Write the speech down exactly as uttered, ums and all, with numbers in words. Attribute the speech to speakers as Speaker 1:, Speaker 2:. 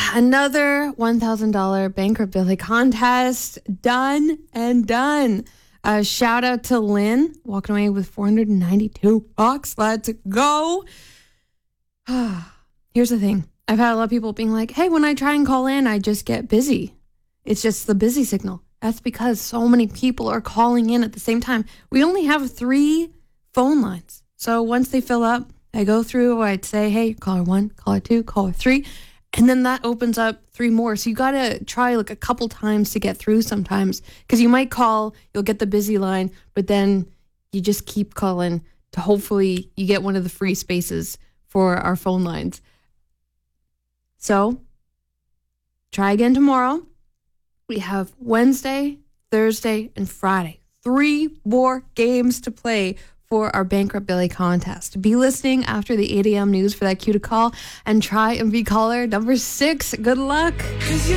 Speaker 1: Another one thousand dollars Bankrupt Billy contest done and done. Uh, shout out to Lynn, walking away with four hundred ninety-two bucks. Let's go. Here's the thing. I've had a lot of people being like, hey, when I try and call in, I just get busy. It's just the busy signal. That's because so many people are calling in at the same time. We only have three phone lines. So once they fill up, I go through, I'd say, hey, caller one, caller two, caller three. And then that opens up three more. So you got to try like a couple times to get through sometimes. Because you might call, you'll get the busy line, but then you just keep calling to hopefully you get one of the free spaces for our phone lines. So try again tomorrow. We have Wednesday, Thursday, and Friday. Three more games to play for our Bankrupt Billy contest. Be listening after the eight a.m. news for that cue to call and try and be caller number six. Good luck.